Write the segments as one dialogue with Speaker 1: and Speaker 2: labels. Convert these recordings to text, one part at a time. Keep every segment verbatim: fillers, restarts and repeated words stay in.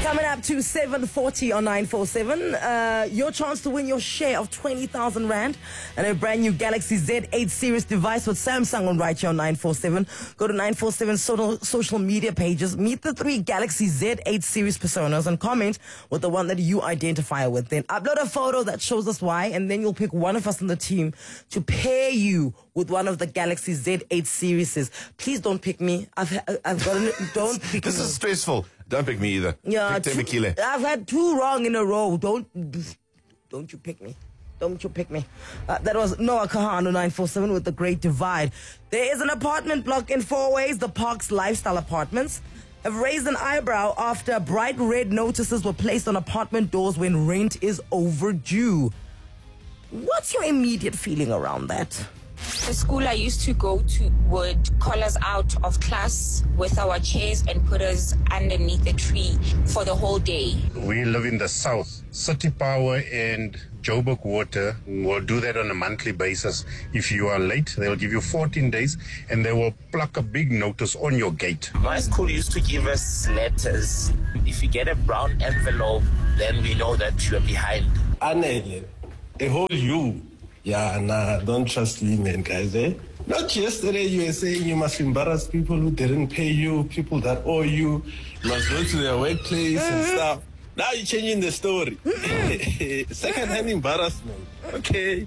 Speaker 1: Coming up to seven forty on nine four seven, uh, your chance to win your share of twenty thousand rand and a brand new Galaxy Z eight series device with Samsung on right here on nine four seven. Go to nine four seven social, social media pages, meet the three Galaxy Z eight series personas and comment with the one that you identify with. Then upload a photo that shows us why, and then you'll pick one of us on the team to pair you with one of the Galaxy Z eight series. Please don't pick me. I've, I've got an, don't pick
Speaker 2: This
Speaker 1: me.
Speaker 2: is stressful. Don't pick me either.
Speaker 1: Yeah,
Speaker 2: pick
Speaker 1: two,
Speaker 2: Temekile.
Speaker 1: I've had two wrong in a row. Don't, don't you pick me. Don't you pick me. Uh, that was Noah Kahano, nine four seven with The Great Divide. There is an apartment block in Four Ways, the Parks Lifestyle Apartments, have raised an eyebrow after bright red notices were placed on apartment doors when rent is overdue. What's your immediate feeling around that?
Speaker 3: The school I used to go to would call us out of class with our chairs and put us underneath a tree for the whole day.
Speaker 4: We live in the south. City Power and Joburg Water will do that on a monthly basis. If you are late, they'll give you fourteen days and they will pluck a big notice on your gate.
Speaker 5: My school used to give us letters. If you get a brown envelope, then we know that you're behind.
Speaker 6: Anele, a whole you. Yeah, nah, don't trust me, man, guys, eh? Not yesterday you were saying you must embarrass people who didn't pay you, people that owe you, you must go to their workplace and stuff. Now you're changing the story. Second-hand embarrassment. Okay.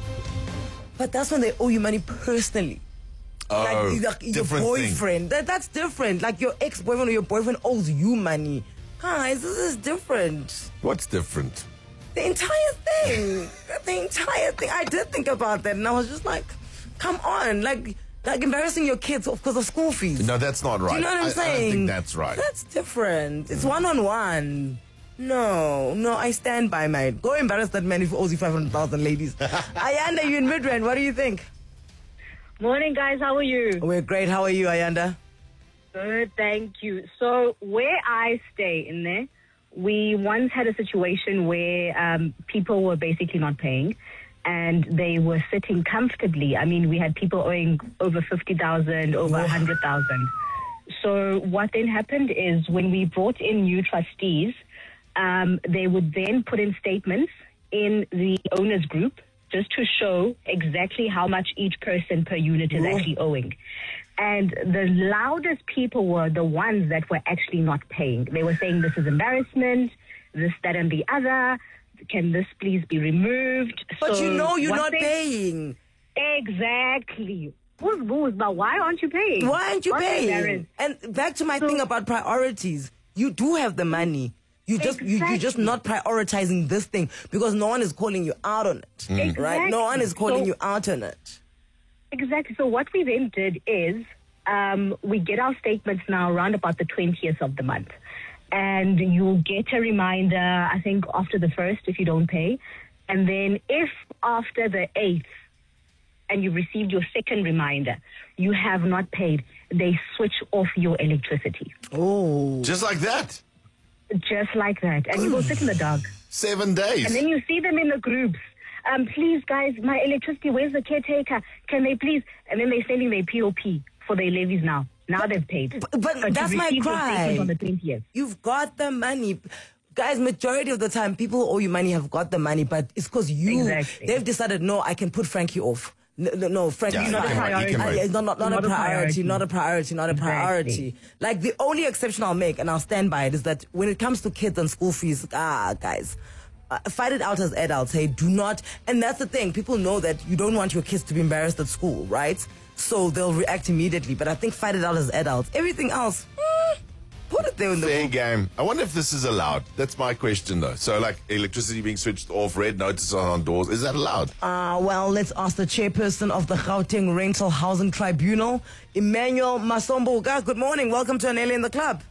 Speaker 1: But that's when they owe you money personally.
Speaker 2: Oh,
Speaker 1: like, like your
Speaker 2: different
Speaker 1: boyfriend. That, that's different. Like your ex-boyfriend or your boyfriend owes you money. Guys, this is different.
Speaker 2: What's different?
Speaker 1: The entire thing. The entire thing. I did think about that and I was just like, come on. Like, like embarrassing your kids because of school fees.
Speaker 2: No, that's not right.
Speaker 1: Do you know what I'm
Speaker 2: I,
Speaker 1: saying?
Speaker 2: I don't think that's right.
Speaker 1: That's different. It's one-on-one. No, no, I stand by mine. Go embarrass that man if owes you five hundred thousand, ladies. Ayanda, you in Midrand. What do you think?
Speaker 7: Morning, guys. How are you?
Speaker 1: We're great. How are you, Ayanda?
Speaker 7: Good, thank you. So where I stay in there, we once had a situation where um, people were basically not paying and they were sitting comfortably. I mean, we had people owing over fifty thousand, over one hundred thousand. So what then happened is when we brought in new trustees, um, they would then put in statements in the owners group just to show exactly how much each person per unit is actually owing. And the loudest people were the ones that were actually not paying. They were saying this is embarrassment, this, that, and the other. Can this please be removed?
Speaker 1: But
Speaker 7: so
Speaker 1: you know you're not
Speaker 7: they,
Speaker 1: paying.
Speaker 7: Exactly. Who's booze? But why aren't you paying?
Speaker 1: Why aren't you
Speaker 7: What's
Speaker 1: paying? And back to my
Speaker 7: so,
Speaker 1: thing about priorities. You do have the money. You just
Speaker 7: exactly.
Speaker 1: you, you're just not prioritizing this thing because no one is calling you out on it.
Speaker 7: Mm. Exactly.
Speaker 1: Right? No one is calling
Speaker 7: so,
Speaker 1: you out on it.
Speaker 7: Exactly. So what we then did is um, we get our statements now around about the twentieth of the month. And you'll get a reminder, I think, after the first if you don't pay. And then if after the eighth and you've received your second reminder, you have not paid, they switch off your electricity.
Speaker 1: Oh.
Speaker 2: Just like that?
Speaker 7: Just like that. And you go sit in the dark.
Speaker 2: Seven days.
Speaker 7: And then you see them in the groups. Um, please, guys, my electricity, where's the caretaker? Can they please? And then they're sending their P O P for their levies now. Now but, they've paid.
Speaker 1: But, but, but that's my cry.
Speaker 7: On the twentieth.
Speaker 1: You've got the money. Guys, majority of the time, people who owe you money have got the money, but it's because you,
Speaker 7: exactly.
Speaker 1: they've decided, no, I can put Frankie off. No, no, no Frankie,
Speaker 2: yeah,
Speaker 1: not, a priority. I, it's not, not, not, not a priority, not a priority, not a priority.
Speaker 7: Exactly.
Speaker 1: Like, the only exception I'll make, and I'll stand by it, is that when it comes to kids and school fees, ah, guys, uh, fight it out as adults. Hey, do not, and that's the thing, people know that you don't want your kids to be embarrassed at school, right? So they'll react immediately, but I think fight it out as adults. Everything else, mm, put it there in the
Speaker 2: Fair
Speaker 1: book.
Speaker 2: game. I wonder if this is allowed. That's my question, though. So, like, electricity being switched off, red notices on doors, is that allowed?
Speaker 1: Uh, well, let's ask the chairperson of the Gauteng Rental Housing Tribunal, Emmanuel Masombuka. Good morning. Welcome to Anele in the Club.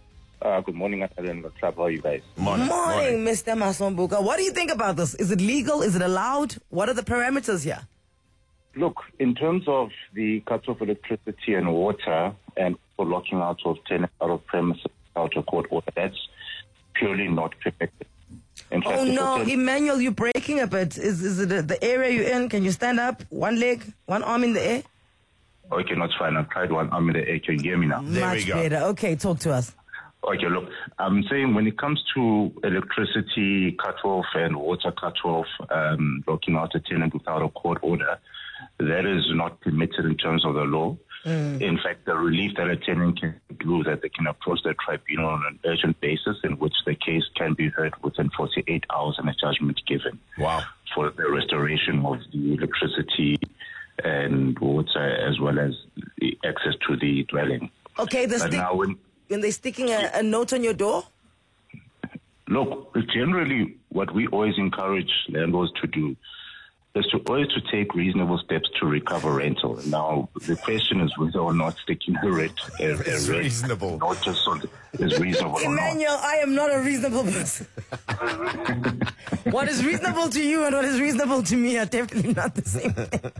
Speaker 8: Uh, good morning, Anele in the Club. How are you guys?
Speaker 2: Morning.
Speaker 1: Morning,
Speaker 2: morning.
Speaker 1: Mister Masombuka. What do you think about this? Is it legal? Is it allowed? What are the parameters here?
Speaker 8: Look, in terms of the cuts of electricity and water and for locking out of tenants out of premises out of court order, that's purely not permitted. In
Speaker 1: Oh, no, Emmanuel, you're breaking a bit. Is, is it the area you're in? Can you stand up? One leg, one arm in the air?
Speaker 8: Okay, not fine. I've tried one arm in the air. Can you hear me now?
Speaker 2: There
Speaker 1: Much
Speaker 2: we go.
Speaker 1: better. Okay, talk to us.
Speaker 8: Okay, look, I'm saying when it comes to electricity cut-off and water cut-off, um, locking out a tenant without a court order, that is not permitted in terms of the law. Mm. In fact, the relief that a tenant can do, that they can approach the tribunal on an urgent basis, in which the case can be heard within forty-eight hours and a judgment given.
Speaker 2: Wow.
Speaker 8: For the restoration of the electricity and water, as well as the access to the dwelling.
Speaker 1: Okay, the
Speaker 8: but
Speaker 1: stick,
Speaker 8: now when,
Speaker 1: when they're sticking a, a note on your door?
Speaker 8: Look, generally what we always encourage landlords to do is to always to take reasonable steps to recover rental. Now, the question is whether or not sticking a rent a, a
Speaker 2: It's
Speaker 8: rent
Speaker 2: reasonable.
Speaker 8: not just on the, is reasonable or not.
Speaker 1: Emmanuel, I am not a reasonable person. What is reasonable to you and what is reasonable to me are definitely not the same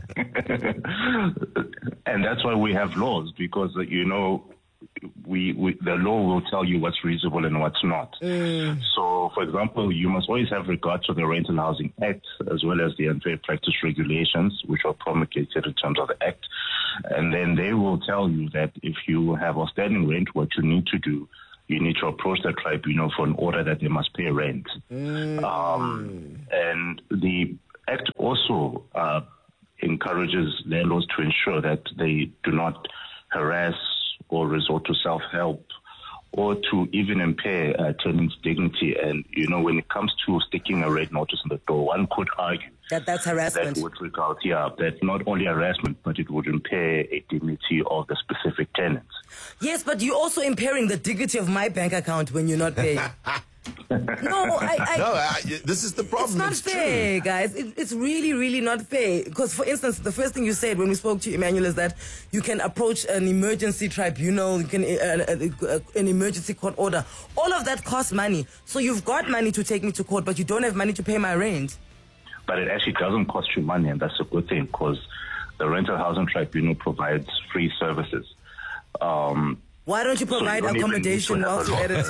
Speaker 1: thing.
Speaker 8: And that's why we have laws, because, you know, we, we the law will tell you what's reasonable and what's not. Mm. So, for example, you must always have regard to the Rental Housing Act, as well as the Unfair Practice Regulations, which are promulgated in terms of the Act. And then they will tell you that if you have outstanding rent, what you need to do, you need to approach the tribunal for an order that they must pay rent. Mm. Um, and the Act also uh, encourages landlords to ensure that they do not harass or resort to self-help, or to even impair uh, tenants' dignity. And, you know, when it comes to sticking a red notice on the door, one could argue
Speaker 1: that that's harassment.
Speaker 8: That would regard, yeah, that's not only harassment, but it would impair a dignity of the specific tenants.
Speaker 1: Yes, but you're also impairing the dignity of my bank account when you're not paying. No, I, I,
Speaker 2: no I, this is the problem.
Speaker 1: It's not
Speaker 2: it's
Speaker 1: fair,
Speaker 2: true.
Speaker 1: guys. It, it's really, really not fair. Because, for instance, the first thing you said when we spoke to Emmanuel is that you can approach an emergency tribunal, you can uh, uh, uh, an emergency court order. All of that costs money. So you've got money to take me to court, but you don't have money to pay my rent.
Speaker 8: But it actually doesn't cost you money, and that's a good thing, because the Rental Housing Tribunal provides free services. Um,
Speaker 1: Why don't you provide
Speaker 8: so you
Speaker 1: accommodation while you edit?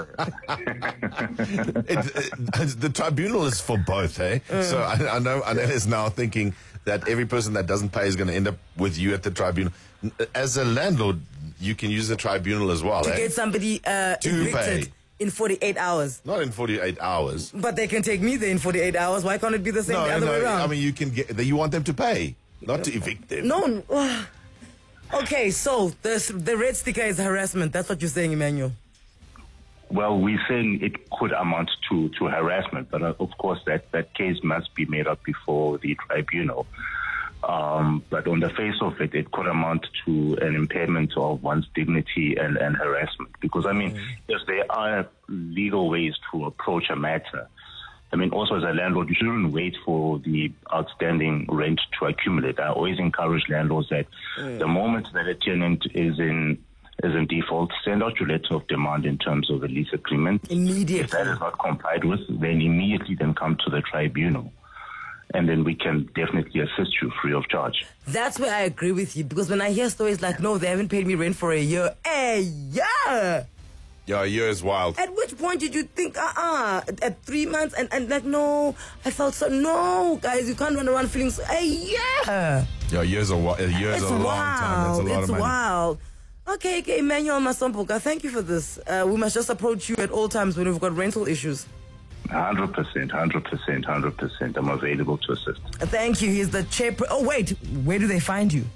Speaker 2: it, it, the tribunal is for both, eh? Mm. So I, I know Anel is now thinking that every person that doesn't pay is going to end up with you at the tribunal. As a landlord, you can use the tribunal as well,
Speaker 1: to
Speaker 2: eh?
Speaker 1: get somebody uh,
Speaker 2: to
Speaker 1: evicted
Speaker 2: pay.
Speaker 1: In forty-eight hours.
Speaker 2: Not in forty-eight hours.
Speaker 1: But they can take me there in forty-eight hours. Why can't it be the same
Speaker 2: no,
Speaker 1: the other
Speaker 2: no,
Speaker 1: way around?
Speaker 2: I mean, you can get. You want them to pay, not to evict them.
Speaker 1: No. Okay, so the the red sticker is harassment. That's what you're saying, Emmanuel.
Speaker 8: Well, we're saying it could amount to, to harassment, but uh, of course that, that case must be made up before the tribunal. Um, but on the face of it, it could amount to an impairment of one's dignity and, and harassment. Because, I mean, mm. if there are legal ways to approach a matter, I mean, also as a landlord, you shouldn't wait for the outstanding rent to accumulate. I always encourage landlords that mm. the moment that a tenant is in is in default, send out your letter of demand in terms of the lease agreement.
Speaker 1: Immediately.
Speaker 8: If that is not complied with, then immediately then come to the tribunal. And then we can definitely assist you free of charge.
Speaker 1: That's where I agree with you. Because when I hear stories like, no, they haven't paid me rent for a year. A year!
Speaker 2: Yeah, a year is wild.
Speaker 1: At which point did you think, uh-uh, at, at three months? And, and like, no, I felt so, no, guys, you can't run around feeling so, a year!
Speaker 2: Yeah, a year's a, a, year's a long time. That's a lot
Speaker 1: it's
Speaker 2: of money.
Speaker 1: wild. Okay, okay, Emmanuel Masomboka, thank you for this. Uh, we must just approach you at all times when we've got rental issues.
Speaker 8: one hundred percent, one hundred percent, one hundred percent. I'm available to assist.
Speaker 1: Thank you. He's the chairperson. Oh, wait. Where do they find you?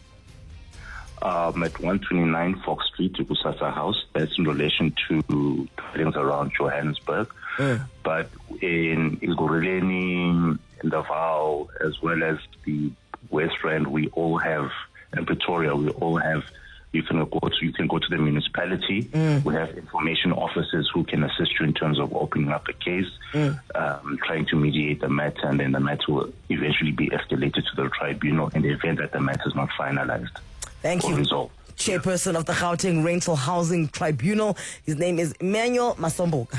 Speaker 8: Um, at one twenty-nine Fox Street, Kusasa House. That's in relation to dwellings around Johannesburg. Mm. But in Igoreleni, in Davao, as well as the West Rand, we all have, in Pretoria, we all have. You can go to you can go to the municipality. Mm. We have information officers who can assist you in terms of opening up a case, mm. um, trying to mediate the matter, and then the matter will eventually be escalated to the tribunal in the event that the matter is not finalized.
Speaker 1: Thank you.
Speaker 8: Resolved.
Speaker 1: Chairperson of the Gauteng Rental Housing Tribunal. His name is Emmanuel Masomboka.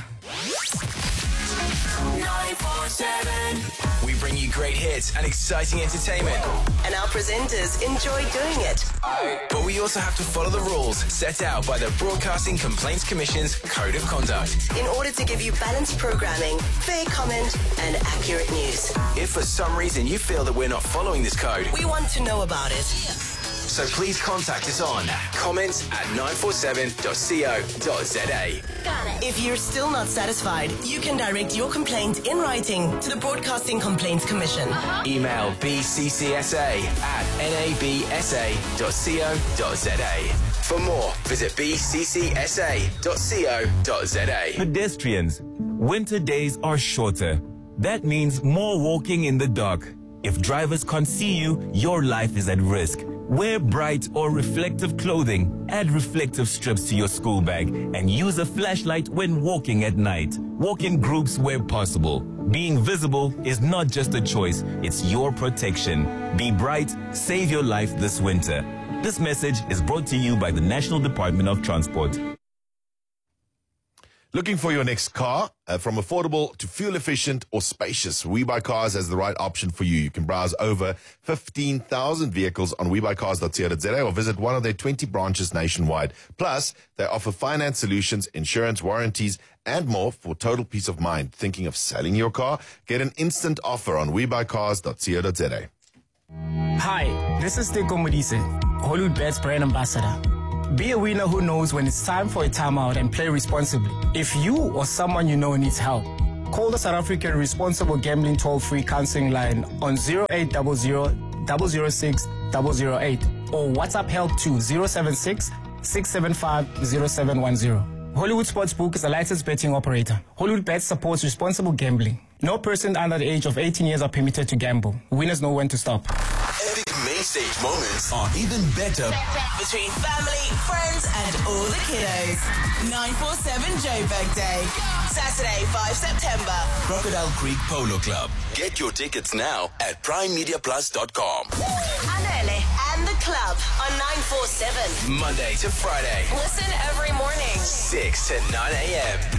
Speaker 9: We bring you great hits and exciting entertainment.
Speaker 10: And our presenters enjoy doing it.
Speaker 9: But we also have to follow the rules set out by the Broadcasting Complaints Commission's Code of Conduct.
Speaker 10: In order to give you balanced programming, fair comment, and accurate news.
Speaker 9: If for some reason you feel that we're not following this code,
Speaker 10: we want to know about it.
Speaker 9: So please contact us on comments at nine four seven dot co dot za.
Speaker 10: If you're still not satisfied, you can direct your complaint in writing to the Broadcasting Complaints Commission.
Speaker 9: Email b c c s a at n a b s a dot co dot za. For more, visit b c c s a dot co dot za.
Speaker 11: Pedestrians, winter days are shorter. That means more walking in the dark. If drivers can't see you, your life is at risk. Wear bright or reflective clothing, add reflective strips to your school bag, and use a flashlight when walking at night. Walk in groups where possible. Being visible is not just a choice, it's your protection. Be bright, save your life this winter. This message is brought to you by the National Department of Transport.
Speaker 2: Looking for your next car? Uh, from affordable to fuel efficient or spacious, WeBuyCars has the right option for you. You can browse over fifteen thousand vehicles on we buy cars dot co dot za or visit one of their twenty branches nationwide. Plus, they offer finance solutions, insurance, warranties, and more for total peace of mind. Thinking of selling your car? Get an instant offer on we buy cars dot co dot za.
Speaker 12: Hi, this is Teko Modise, Hollywood Bets brand ambassador. Be a winner who knows when it's time for a timeout and play responsibly. If you or someone you know needs help, call the South African Responsible Gambling Toll-Free Counseling Line on zero eight zero zero, zero zero six, zero zero eight or WhatsApp help to zero seven six, six seven five, zero seven one zero. Hollywood Sportsbook is a licensed betting operator. Hollywood Bets supports responsible gambling. No person under the age of eighteen years are permitted to gamble. Winners know when to stop.
Speaker 9: Epic main stage moments are even better
Speaker 10: Between family, friends, and all the kiddos. nine four seven Joburg Day. Saturday, the fifth of September.
Speaker 9: Crocodile Creek Polo Club. Get your tickets now at prime media plus dot com.
Speaker 10: Anele and the club on nine four seven.
Speaker 9: Monday to Friday,
Speaker 10: Listen every morning.
Speaker 9: six to nine a.m.